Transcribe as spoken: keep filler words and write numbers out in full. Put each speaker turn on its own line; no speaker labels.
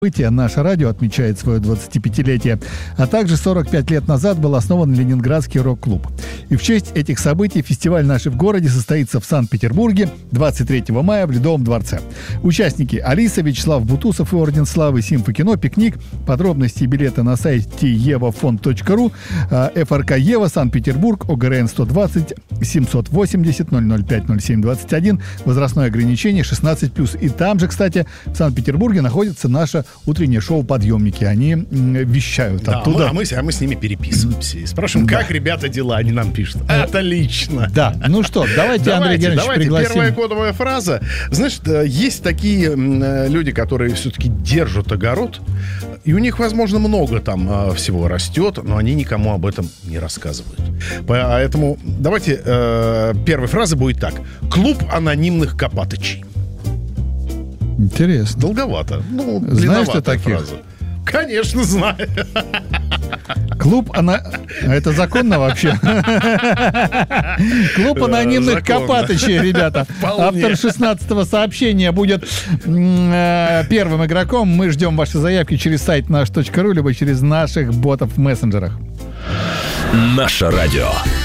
Наше радио отмечает свое двадцатипятилетие, а также сорок пять лет назад был основан Ленинградский рок-клуб. И в честь этих событий фестиваль «Наши в городе» состоится в Санкт-Петербурге двадцать третьего мая в Ледовом дворце. Участники: Алиса, Вячеслав Бутусов и Орден Славы, Симфокино, Пикник. Подробности и билеты на сайте евафонд точка ру, эф эр ка Ева, Санкт-Петербург, о гэ эр эн сто двадцать семьсот восемьдесят ноль ноль пять ноль семь двадцать один, возрастное ограничение шестнадцать плюс. И там же, кстати, в Санкт-Петербурге находится наша утреннее шоу «Подъемники». Они вещают
да,
оттуда.
А мы, а мы с ними переписываемся и спрашиваем, да. Как, ребята, дела? Они нам пишут. Отлично.
Да, ну что, давайте, давайте Андрей Геннадьевич,
давайте.
пригласим.
Первая кодовая фраза. Знаешь, есть такие люди, которые все-таки держат огород, и у них, возможно, много там всего растет, но они никому об этом не рассказывают. Поэтому давайте, первая фраза будет так. Клуб анонимных копатычей.
Интересно.
Долговато. Ну,
знаешь ты таких?
Фраза. Конечно, знаю.
Клуб ана... Это законно вообще? Клуб анонимных копатычей, ребята. Автор шестнадцатого сообщения будет первым игроком. Мы ждем ваши заявки через сайт наш точка ру, либо через наших ботов в мессенджерах.
Наше радио.